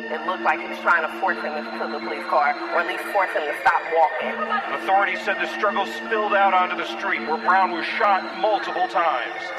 It looked like he was trying to force him into the police car, or at least force him to stop walking. Authorities said the struggle spilled out onto the street where Brown was shot multiple times.